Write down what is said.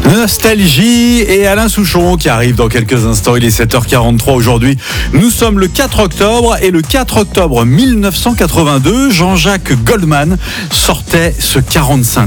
Nostalgie et Alain Souchon qui arrive dans quelques instants. Il est 7h43 aujourd'hui. Nous sommes le 4 octobre et le 4 octobre 1982, Jean-Jacques Goldman sortait ce 45